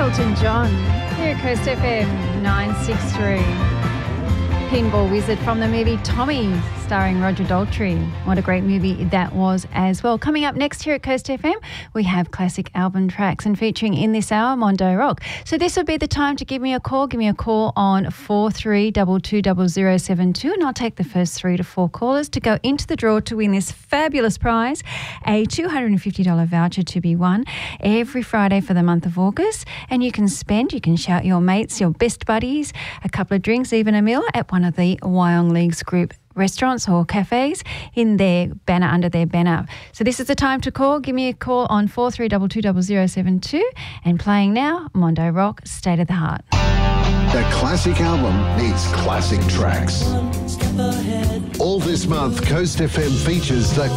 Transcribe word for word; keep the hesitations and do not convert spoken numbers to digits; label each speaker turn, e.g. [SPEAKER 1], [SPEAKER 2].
[SPEAKER 1] Elton John here at Coast F M nine sixty-three. Pinball Wizard from the movie Tommy, starring Roger Daltrey. What a great movie that was as well. Coming up next here at Coast F M, we have classic album tracks, and featuring in this hour, Mondo Rock. So this would be the time to give me a call. Give me a call on four three two two zero zero seven two, and I'll take the first three to four callers to go into the draw to win this fabulous prize, a two hundred fifty dollars voucher to be won every Friday for the month of August. And you can spend, you can shout your mates, your best buddies, a couple of drinks, even a meal at one of the Wyong Leagues Group restaurants or cafes in their banner, under their banner. So this is the time to call. Give me a call on four three two two zero zero seven two. And playing now, Mondo Rock, State of the Heart.
[SPEAKER 2] The classic album needs classic tracks. All this month, Coast F M features the